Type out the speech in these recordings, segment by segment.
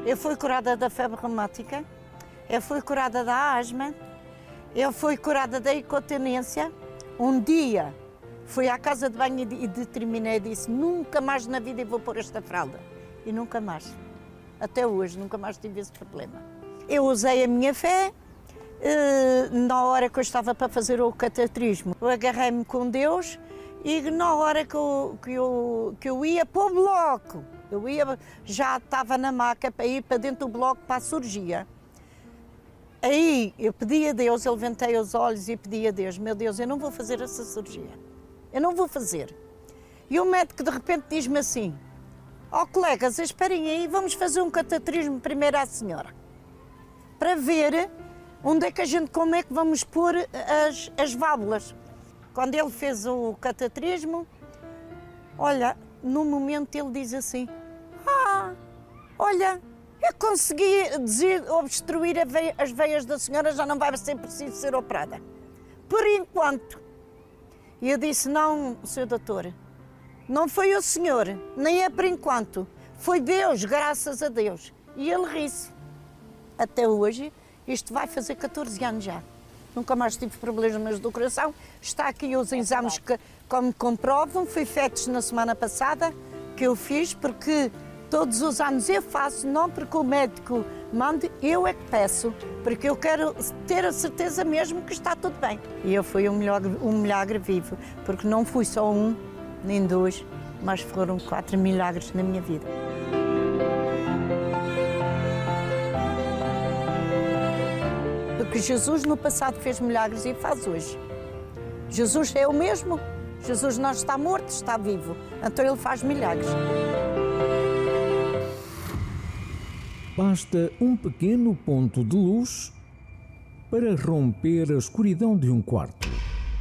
Eu fui curada da febre reumática, eu fui curada da asma, eu fui curada da incontinência. Um dia fui à casa de banho e determinei e disse: nunca mais na vida eu vou pôr esta fralda. E nunca mais. Até hoje, nunca mais tive esse problema. Eu usei a minha fé. Na hora que eu estava para fazer o cateterismo, eu agarrei-me com Deus e na hora que eu ia para o bloco, já estava na maca para ir para dentro do bloco para a cirurgia. Aí eu pedi a Deus, eu levantei os olhos e pedi a Deus: meu Deus, eu não vou fazer essa cirurgia, eu não vou fazer. E o médico de repente diz-me assim: ó colegas, esperem aí, vamos fazer um cateterismo primeiro à senhora, para ver onde é que como é que vamos pôr as válvulas. Quando ele fez o cateterismo, olha, no momento ele diz assim: olha, eu consegui obstruir as veias da senhora, já não vai ser preciso ser operada. Por enquanto. E eu disse: não, senhor doutor, não foi o senhor, nem é por enquanto. Foi Deus, graças a Deus. E ele ri-se. Até hoje, isto vai fazer 14 anos já. Nunca mais tive problemas do coração. Está aqui os exames que, como comprovam, foi feitos na semana passada, que eu fiz, porque todos os anos eu faço, não porque o médico manda, eu é que peço, porque eu quero ter a certeza mesmo que está tudo bem. E eu fui um milagre vivo, porque não fui só um, nem dois, mas foram 4 milagres na minha vida. Porque Jesus no passado fez milagres e faz hoje. Jesus é o mesmo. Jesus não está morto, está vivo. Então ele faz milagres. Basta um pequeno ponto de luz para romper a escuridão de um quarto.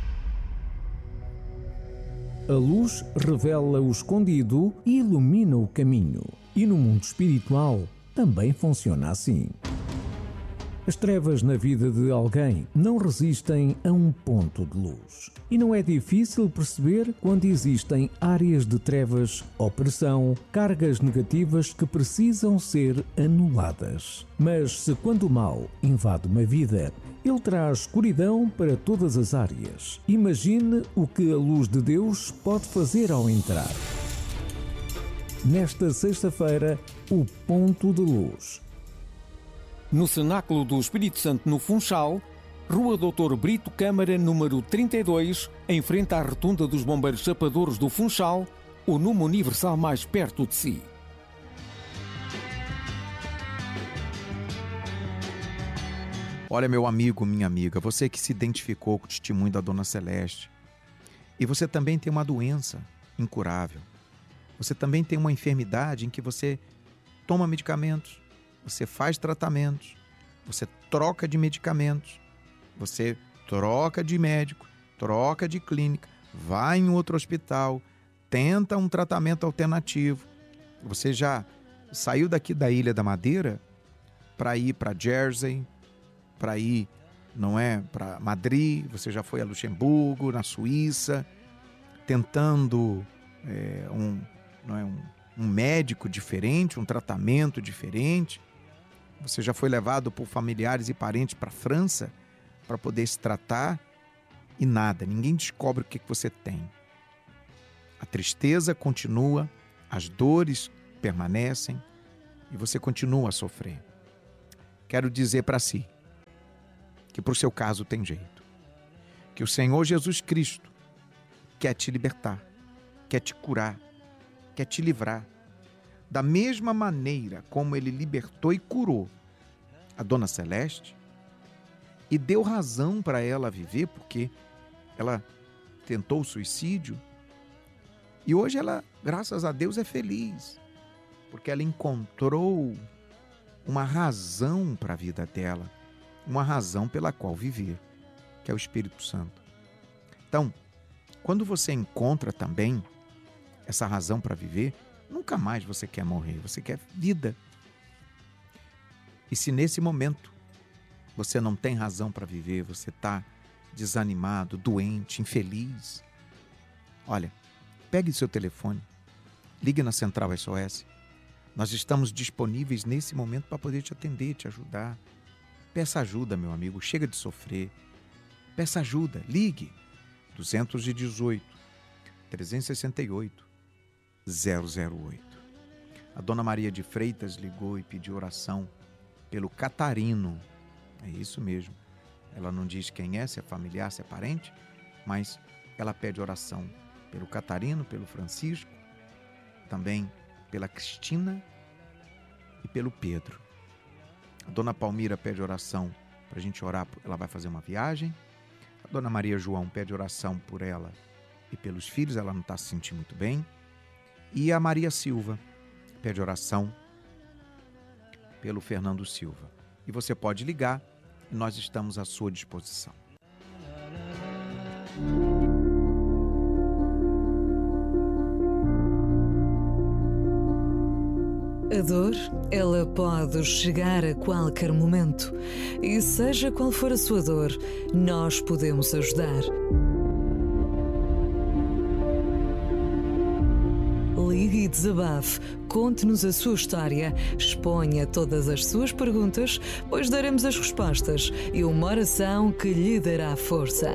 A luz revela o escondido e ilumina o caminho. E no mundo espiritual também funciona assim. As trevas na vida de alguém não resistem a um ponto de luz. E não é difícil perceber quando existem áreas de trevas, opressão, cargas negativas que precisam ser anuladas. Mas se quando o mal invade uma vida, ele traz escuridão para todas as áreas. Imagine o que a luz de Deus pode fazer ao entrar. Nesta sexta-feira, o ponto de luz. No Cenáculo do Espírito Santo, no Funchal, Rua Doutor Brito Câmara, número 32, em frente à Rotunda dos Bombeiros Chapadores do Funchal, o número universal mais perto de si. Olha, meu amigo, minha amiga, você que se identificou com o testemunho da Dona Celeste, e você também tem uma doença incurável, você também tem uma enfermidade em que você toma medicamentos, você faz tratamentos, você troca de medicamentos, você troca de médico, troca de clínica, vai em outro hospital, tenta um tratamento alternativo. Você já saiu daqui da Ilha da Madeira para ir para Jersey, para ir, para Madrid, você já foi a Luxemburgo, na Suíça, tentando um médico diferente, um tratamento diferente. Você já foi levado por familiares e parentes para a França para poder se tratar e nada, ninguém descobre o que você tem. A tristeza continua, as dores permanecem e você continua a sofrer. Quero dizer para si que para o seu caso tem jeito. Que o Senhor Jesus Cristo quer te libertar, quer te curar, quer te livrar. Da mesma maneira como ele libertou e curou a Dona Celeste e deu razão para ela viver, porque ela tentou o suicídio e hoje ela, graças a Deus, é feliz, porque ela encontrou uma razão para a vida dela, uma razão pela qual viver, que é o Espírito Santo. Então, quando você encontra também essa razão para viver, nunca mais você quer morrer, você quer vida. E se nesse momento você não tem razão para viver, você está desanimado, doente, infeliz, olha, pegue seu telefone, ligue na Central SOS, Nós estamos disponíveis nesse momento para poder te atender, te ajudar. Peça ajuda, meu amigo, chega de sofrer. Peça ajuda, ligue. 218 368 008. A Dona Maria de Freitas ligou e pediu oração pelo Catarino. É isso mesmo. Ela não diz quem é, se é familiar, se é parente, mas ela pede oração pelo Catarino, pelo Francisco, também pela Cristina e pelo Pedro. A Dona Palmira pede oração para a gente orar, ela vai fazer uma viagem. A Dona Maria João pede oração por ela e pelos filhos, ela não está se sentindo muito bem. E a Maria Silva pede oração pelo Fernando Silva. E você pode ligar e nós estamos à sua disposição. A dor, ela pode chegar a qualquer momento. E seja qual for a sua dor, nós podemos ajudar. Ligue e desabafe, conte-nos a sua história, exponha todas as suas perguntas, pois daremos as respostas e uma oração que lhe dará força.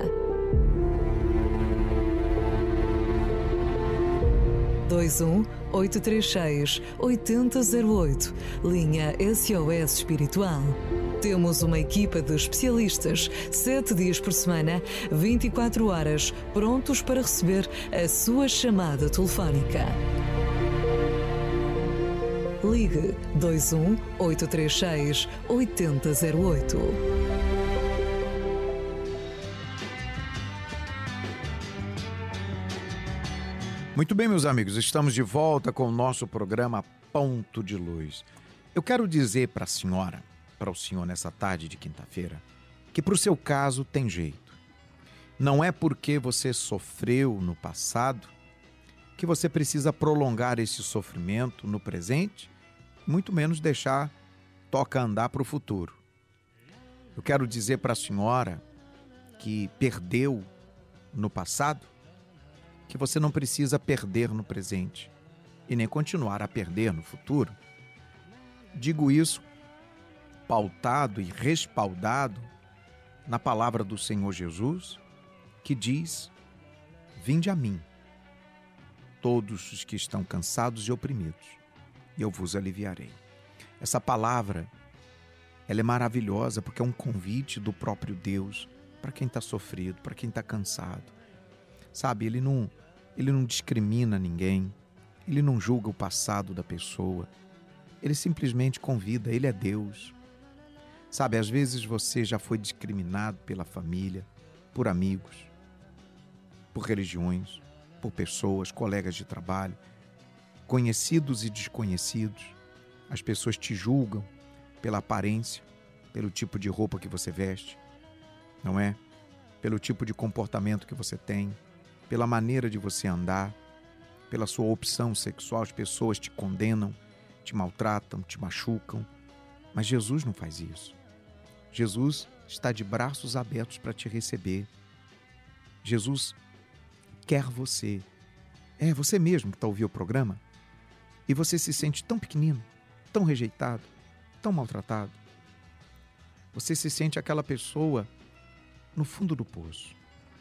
21-836-8008, linha SOS Espiritual. Temos uma equipa de especialistas, 7 dias por semana, 24 horas, prontos para receber a sua chamada telefónica. Ligue 21-836-8008. Muito bem, meus amigos, estamos de volta com o nosso programa Ponto de Luz. Eu quero dizer para a senhora, para o senhor nessa tarde de quinta-feira, que para o seu caso tem jeito. Não é porque você sofreu no passado que você precisa prolongar esse sofrimento no presente, muito menos deixar toca andar para o futuro. Eu quero dizer para a senhora que perdeu no passado, que você não precisa perder no presente e nem continuar a perder no futuro. Digo isso pautado e respaldado na palavra do Senhor Jesus, que diz: vinde a mim, todos os que estão cansados e oprimidos, e eu vos aliviarei. Essa palavra, ela é maravilhosa porque é um convite do próprio Deus para quem está sofrido, para quem está cansado. Sabe, ele não discrimina ninguém, ele não julga o passado da pessoa, ele simplesmente convida, ele é Deus. Sabe, às vezes você já foi discriminado pela família, por amigos, por religiões, por pessoas, colegas de trabalho, conhecidos e desconhecidos. As pessoas te julgam pela aparência, pelo tipo de roupa que você veste, não é? Pelo tipo de comportamento que você tem, pela maneira de você andar, pela sua opção sexual. As pessoas te condenam, te maltratam, te machucam. Mas Jesus não faz isso. Jesus está de braços abertos para te receber. Jesus quer você. É você mesmo que está ouvindo o programa e você se sente tão pequenino, tão rejeitado, tão maltratado. Você se sente aquela pessoa no fundo do poço.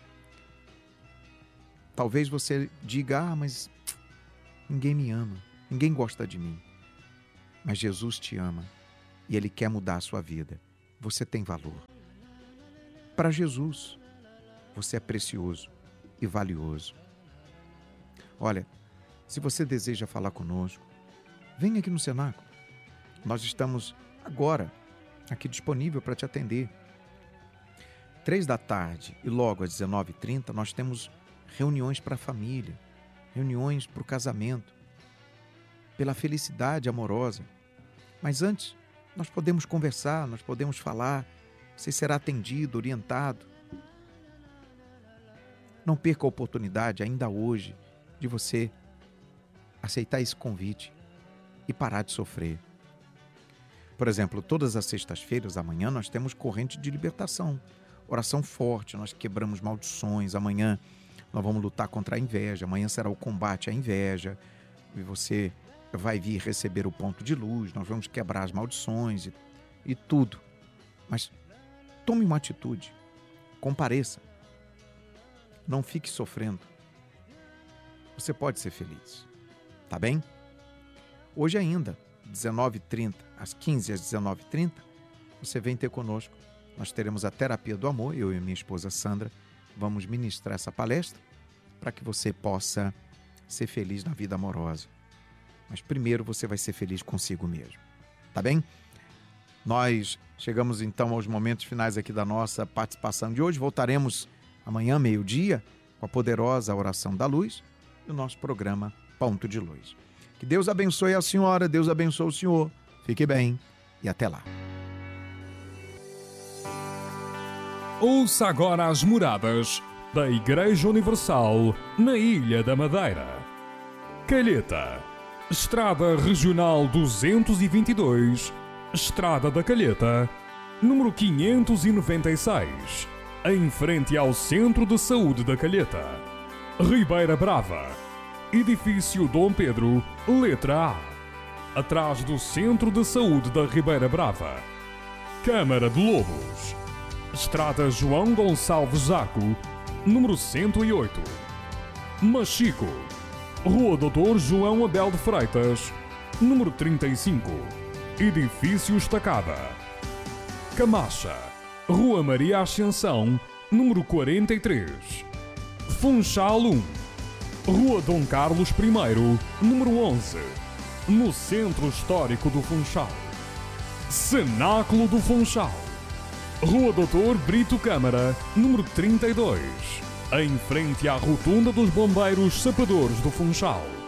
Talvez você diga: mas ninguém me ama, ninguém gosta de mim. Mas Jesus te ama e Ele quer mudar a sua vida. Você tem valor. Para Jesus, você é precioso e valioso. Olha, se você deseja falar conosco, venha aqui no cenáculo. Nós estamos agora aqui disponível para te atender. 3 da tarde e logo às 19h30 nós temos reuniões para a família, reuniões para o casamento, pela felicidade amorosa. Mas antes, nós podemos conversar, nós podemos falar, você será atendido, orientado. Não perca a oportunidade ainda hoje de você aceitar esse convite e parar de sofrer. Por exemplo, todas as sextas-feiras, amanhã, nós temos corrente de libertação, oração forte, nós quebramos maldições. Amanhã nós vamos lutar contra a inveja, amanhã será o combate à inveja, e você vai vir receber o ponto de luz, nós vamos quebrar as maldições e tudo. Mas tome uma atitude, compareça. Não fique sofrendo. Você pode ser feliz, tá bem? Hoje ainda, 19h30, às 15 às 19h30, você vem ter conosco. Nós teremos a terapia do amor, eu e minha esposa Sandra vamos ministrar essa palestra para que você possa ser feliz na vida amorosa. Mas primeiro você vai ser feliz consigo mesmo, tá bem? Nós chegamos então aos momentos finais aqui da nossa participação de hoje. Voltaremos amanhã, meio-dia, com a poderosa oração da luz e o nosso programa Ponto de Luz. Que Deus abençoe a senhora, Deus abençoe o senhor. Fique bem e até lá. Ouça agora as moradas da Igreja Universal na Ilha da Madeira. Calheta, Estrada Regional 222, Estrada da Calheta, número 596, em frente ao Centro de Saúde da Calheta. Ribeira Brava, Edifício Dom Pedro, letra A, atrás do Centro de Saúde da Ribeira Brava. Câmara de Lobos, Estrada João Gonçalves Zaco, número 108. Machico, Rua Doutor João Abel de Freitas, número 35, Edifício Estacada. Camacha, Rua Maria Ascensão, número 43. Funchal 1, Rua Dom Carlos I, número 11, no Centro Histórico do Funchal. Cenáculo do Funchal, Rua Doutor Brito Câmara, número 32, em frente à Rotunda dos Bombeiros Sapadores do Funchal.